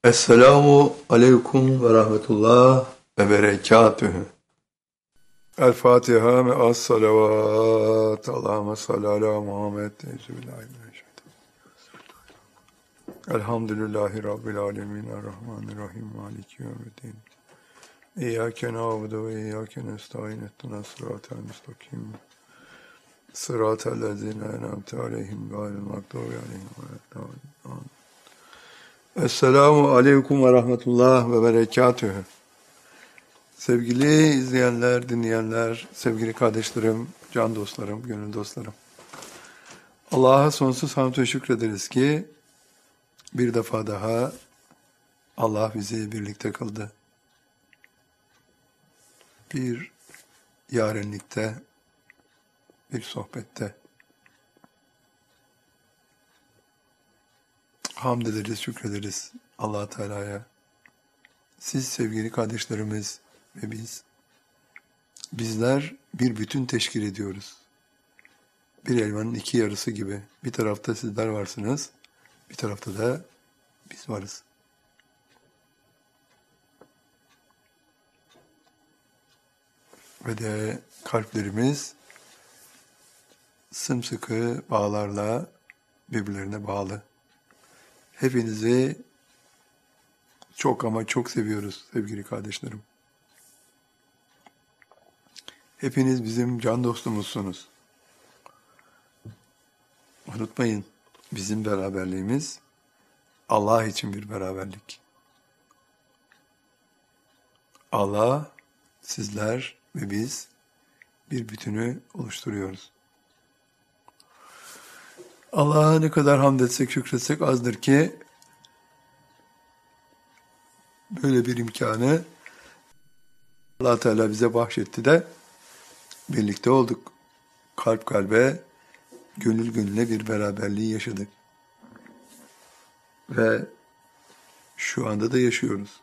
Esselamu aleyküm ve rahmetullah ve berekatühü. El Fatiha ve as salavat. Allahümme salli ala Muhammed. Euzubillahimineşşeytanirracim. Elhamdülillahi Rabbil alemin. Errahmanirrahim. Maliki yevmiddin. İyyâke na'budu ve iyyâke nestaîn. İhdinas sıratal müstakim. Sıratal lezîne en'amte aleyhim gayril mağdûbi aleyhim veleddâllîn. Esselamu aleyküm ve rahmetullah ve berekatühü. Sevgili izleyenler, dinleyenler, sevgili kardeşlerim, can dostlarım, gönül dostlarım. Allah'a sonsuz hamd ve şükrederiz ki bir defa daha Allah bizi birlikte kıldı. Bir yarenlikte, bir sohbette. Hamd ederiz, şükrederiz Allah Teala'ya. Siz sevgili kardeşlerimiz ve bizler bir bütün teşkil ediyoruz. Bir elmanın iki yarısı gibi. Bir tarafta sizler varsınız, bir tarafta da biz varız. Ve de kalplerimiz sımsıkı bağlarla birbirlerine bağlı. Hepinizi çok ama çok seviyoruz sevgili kardeşlerim. Hepiniz bizim can dostumuzsunuz. Unutmayın, bizim beraberliğimiz Allah için bir beraberlik. Allah, sizler ve biz bir bütünü oluşturuyoruz. Allah'a ne kadar hamd etsek, şükretsek azdır ki böyle bir imkanı Allah Teala bize bahşetti de birlikte olduk. Kalp kalbe, gönül gönüle bir beraberliği yaşadık. Ve şu anda da yaşıyoruz.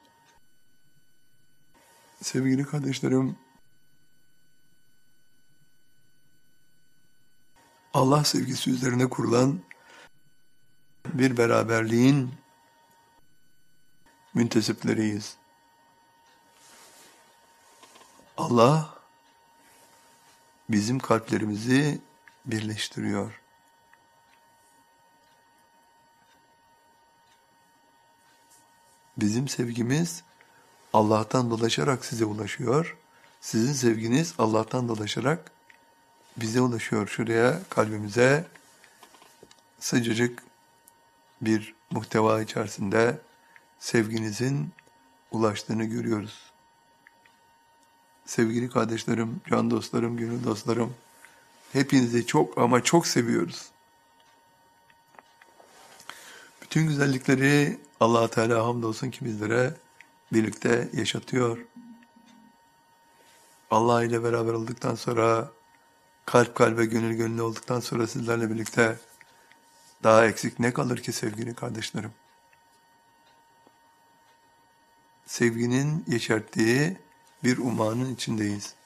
Sevgili kardeşlerim, Allah sevgisi üzerine kurulan bir beraberliğin müntesipleriyiz. Allah bizim kalplerimizi birleştiriyor. Bizim sevgimiz Allah'tan dolaşarak size ulaşıyor. Sizin sevginiz Allah'tan dolaşarak bize ulaşıyor. Şuraya, kalbimize sıcacık bir muhteva içerisinde sevginizin ulaştığını görüyoruz. Sevgili kardeşlerim, can dostlarım, gönül dostlarım, hepinizi çok ama çok seviyoruz. Bütün güzellikleri Allah Teala hamdolsun ki bizlere birlikte yaşatıyor. Allah ile beraber olduktan sonra, kalp kalbe, gönül gönüle olduktan sonra sizlerle birlikte daha eksik ne kalır ki sevgili kardeşlerim? Sevginin yeşerttiği bir umanın içindeyiz.